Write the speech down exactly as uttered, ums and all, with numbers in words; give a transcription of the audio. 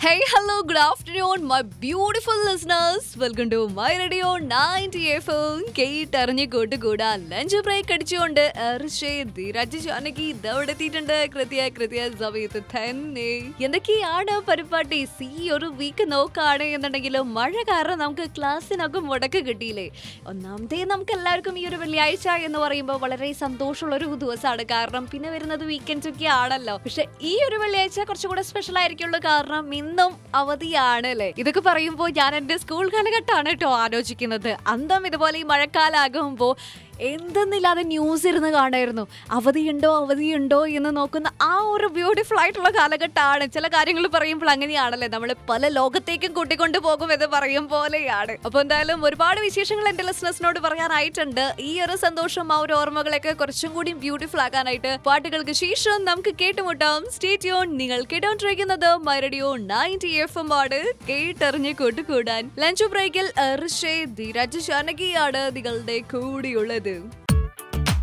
Hey, hello, good afternoon, my beautiful listeners. Welcome to my radio ninety F M. കേട്ടറിഞ്ഞ് കൂട്ടുകൂടാ lunch break അടിച്ചുകൊണ്ട് ധീരാജ് ജാനകി ഇതവിടെത്തിയിട്ടുണ്ട്. കൃത്യ കൃത്യ സമയത്ത് തന്നെ എന്തൊക്കെയാണ് പരിപാടി. ഈ ഒരു വീക്ക് നോക്കാണ് എന്നുണ്ടെങ്കിലും മഴ കാരണം നമുക്ക് ക്ലാസ്സിനൊക്കെ മുടക്ക് കിട്ടിയില്ലേ. ഒന്നാമതേ നമുക്ക് എല്ലാവർക്കും ഈ ഒരു വെള്ളിയാഴ്ച എന്ന് പറയുമ്പോൾ വളരെ സന്തോഷമുള്ള ഒരു ദിവസമാണ്. കാരണം പിന്നെ വരുന്നത് വീക്കെൻഡ് ഒക്കെ ആണല്ലോ. പക്ഷെ ഈ ഒരു വെള്ളിയാഴ്ച കുറച്ചുകൂടെ സ്പെഷ്യൽ ആയിരിക്കുള്ളൂ. കാരണം ഇന്നും അവധിയാണ് അല്ലേ. ഇതൊക്കെ പറയുമ്പോൾ ഞാൻ എന്റെ സ്കൂൾ കാലഘട്ടമാണ് കേട്ടോ ആലോചിക്കുന്നത്. അന്തം ഇതുപോലെ ഈ മഴക്കാലാകുമ്പോ എന്തെന്നില്ലാതെ ന്യൂസ് ഇരുന്ന് കാണായിരുന്നു. അവധിയുണ്ടോ അവധിയുണ്ടോ എന്ന് നോക്കുന്ന ആ ഒരു ബ്യൂട്ടിഫുൾ ആയിട്ടുള്ള കാലഘട്ടമാണ്. ചില കാര്യങ്ങൾ പറയുമ്പോൾ അങ്ങനെയാണല്ലേ, നമ്മൾ പല ലോകത്തേക്കും കൂട്ടിക്കൊണ്ടു പോകും എന്ന് പറയും പോലെയാണ്. അപ്പൊ എന്തായാലും ഒരുപാട് വിശേഷങ്ങൾ എന്റെ ലിസണേഴ്സിനോട് പറയാനായിട്ടുണ്ട്. ഈ ഒരു സന്തോഷം, ആ ഒരു ഓർമ്മകളൊക്കെ കുറച്ചും കൂടി ബ്യൂട്ടിഫുൾ ആക്കാനായിട്ട് പാട്ടുകൾക്ക് ശേഷം നമുക്ക് കേട്ടുമുട്ടാം. Stay tune. നിങ്ങൾ കേട്ടോണ്ടിരിക്കുന്നത് my radio ninety F M ആണ്. കേട്ടറിഞ്ഞ് കൂട്ടുകൂടാൻ ലഞ്ച് ബ്രേക്കിൽ ധീരാജ് ജാനകിയാണ് നിങ്ങളുടെ കൂടിയുള്ളത്.